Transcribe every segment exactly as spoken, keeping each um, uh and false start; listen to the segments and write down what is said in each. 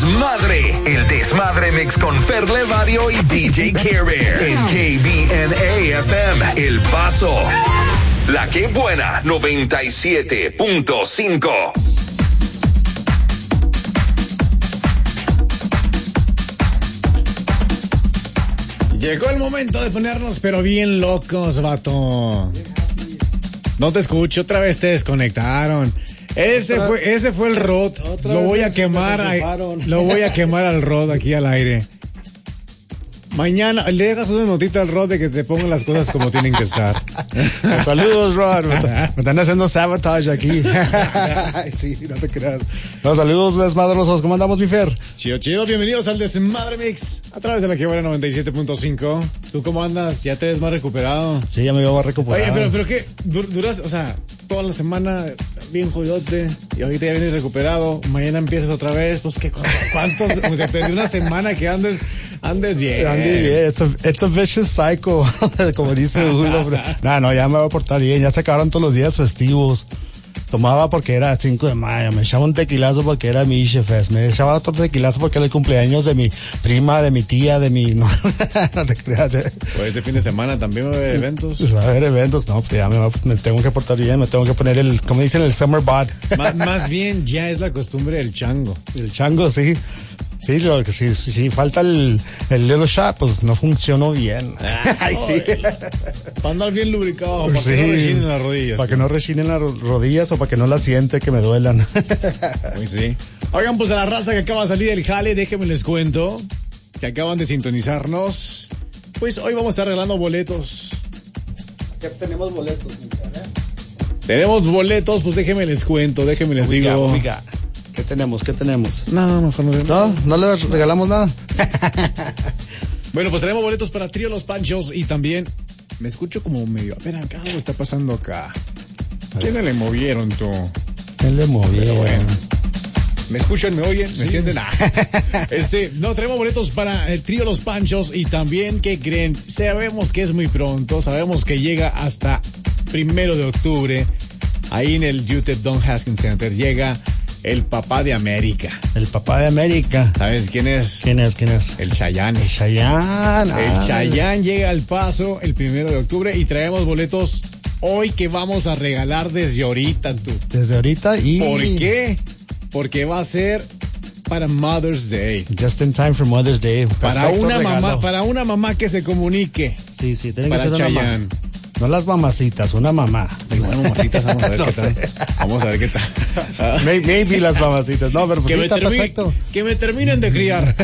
desmadre. El Desmadre Mix con Fer Levadio y D J Care en K B N A F M El Paso. La que buena noventa y siete punto cinco. Llegó el momento de ponernos pero bien locos, vato. No te escucho, otra vez te desconectaron. Ese otra, fue ese fue el Rod. Lo voy a quemar, a, lo voy a quemar al Rod aquí al aire. Mañana le dejas una notita al Rod de que te pongan las cosas como tienen que estar. Saludos, Rod. Me, me están haciendo sabotage aquí. Sí, no te creas. No, saludos, desmadrosos. ¿Cómo andamos, mi Fer? Chido, chido. Bienvenidos al Desmadre Mix a través de la que buena noventa y siete punto cinco. ¿Tú cómo andas? ¿Ya te ves más recuperado? Sí, ya me veo más recuperado. Oye, pero, pero ¿qué? Duras, o sea, toda la semana bien jodidote y ahorita ya vienes recuperado. Mañana empiezas otra vez. Pues, ¿qué? ¿Cuántos? Te perdí una semana que andes... Andes bien. Andes bien. It's a, it's a vicious cycle, como dice Hugo. No, no, ya me voy a portar bien. Ya se acabaron todos los días festivos. Tomaba porque era cinco de mayo. Me echaba un tequilazo porque era mi Ishefest. Me echaba otro tequilazo porque era el cumpleaños de mi prima, de mi tía, de mi... No, no te creas. Pues este fin de semana también va a haber eventos. Pues va a haber eventos. No, pues ya me, me tengo que portar bien. Me tengo que poner el, como dicen, el summer bod. Más, más bien ya es la costumbre del chango. El chango, sí. Sí, lo que sí, sí, sí, falta el, el little shot, pues no funcionó bien. Ay, sí. Para andar bien lubricado, para sí, que no rechinen las rodillas. Para sí. que no rechinen las rodillas o para que no las siente que me duelan. Pues sí. Oigan, pues a la raza que acaba de salir del jale, déjenme les cuento que acaban de sintonizarnos. Pues hoy vamos a estar regalando boletos. ¿Qué tenemos boletos? ¿Eh? Tenemos boletos, pues déjenme les cuento, déjenme les oiga, digo. Oiga. ¿Qué tenemos? ¿Qué tenemos? No, mejor no. No, no le regalamos nada. Bueno, pues tenemos boletos para Trío Los Panchos y también me escucho como medio. A ver, acá algo está pasando acá. ¿Quién le movieron tú? ¿Quién le movieron? Bueno. ¿Me escuchan? ¿Me oyen? ¿Me sí. sienten? Ah. Este, no, tenemos boletos para el Trío Los Panchos y también, ¿qué creen? Sabemos que es muy pronto, sabemos que llega hasta primero de octubre. Ahí en el U T E P Don Haskins Center llega el papá de América. El papá de América. ¿Sabes quién es? ¿Quién es? ¿Quién es? El Chayanne. El Chayanne. El Chayanne llega al Paso el primero de octubre y traemos boletos hoy que vamos a regalar desde ahorita, tú. Desde ahorita y... ¿Por qué? Porque va a ser para Mother's Day. Just in time for Mother's Day. Para una regalo. mamá, para una mamá que se comunique. Sí, sí, tiene para que ser una Chayanne. mamá. No las mamacitas, una mamá. Bueno, mamacitas, vamos a ver no qué sé. tal. Vamos a ver qué tal. maybe, maybe las mamacitas. No, pero pues que sí, me está termi- perfecto. Que me terminen de criar.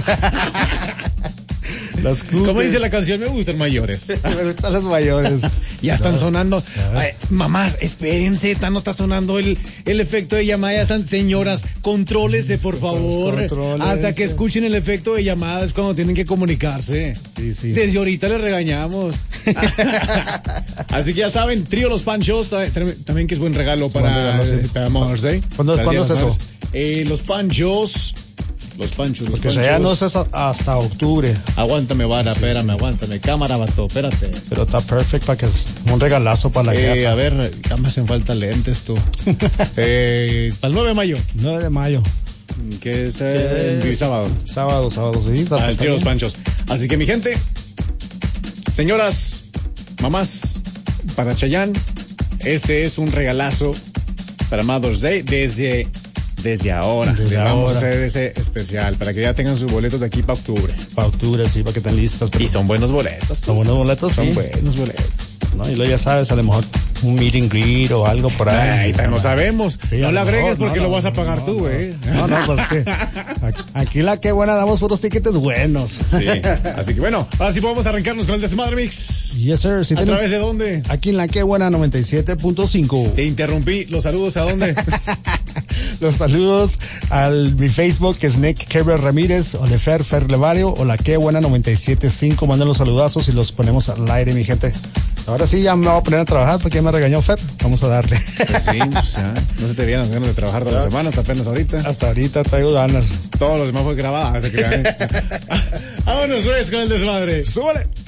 Las Como dice la canción, me gustan mayores. Me gustan los mayores. Ya están no. sonando. Ay, mamás, espérense, no está sonando el, el efecto de llamada. Ya están, señoras, contrólese, por favor. Contrólese. Hasta que escuchen el efecto de llamada es cuando tienen que comunicarse. Sí, sí. Desde ahorita les regañamos. Así que ya saben, Trío Los Panchos, también que es buen regalo para, buen regalo, sí. para Mother's Day. ¿Cuándo, ¿cuándo es eso? Eh, los Panchos... Los panchos, los Porque panchos. ya no es hasta octubre. Aguántame, vara, sí, espérame, sí. aguántame. Cámara, vato, espérate. Pero está perfecto para que es un regalazo para la eh, guerra. A ver, ya me hacen falta lentes tú. eh, para el nueve de mayo. nueve de mayo. Que es el eh, sábado. Sábado, sábado, sí. Ah, el tío Los Panchos. Así que mi gente, señoras, mamás, para Chayanne, este es un regalazo para Mother's Day desde... Desde ahora, Desde vamos ahora. a hacer ese especial para que ya tengan sus boletos de aquí para octubre. Para octubre, sí, para que estén listos. Pero... Y son buenos boletos. Son buenos boletos, Son sí. buenos boletos. No, y luego ya sabes, a lo mejor un meet and greet o algo por ahí. Ay, no sabemos. Sí, no le agregues porque no, lo vas a no, pagar no, tú, güey. No, no, pues que aquí la que buena damos puros tiquetes buenos. Sí. Así que bueno, ahora sí podemos arrancarnos con el Desmadre Mix. Yes, sir. Sí, ¿A tenés... través de dónde? Aquí en la que buena noventa y siete punto cinco. Te interrumpí. ¿Los saludos a dónde? Los saludos al mi Facebook, que es Nick Kerber Ramírez, o de Fer, Fer Levario, o la que buena noventa y siete punto cinco. Manden los saludazos y los ponemos al aire, mi gente. Ahora sí ya me voy a poner a trabajar porque ya me regañó Fer. Vamos a darle. Pues sí, pues ya. No se te vieron las ganas de trabajar toda la semana, hasta apenas ahorita. Hasta ahorita traigo ganas. Todo lo demás fue grabado. Vámonos, pues, con el Desmadre. ¡Súbale!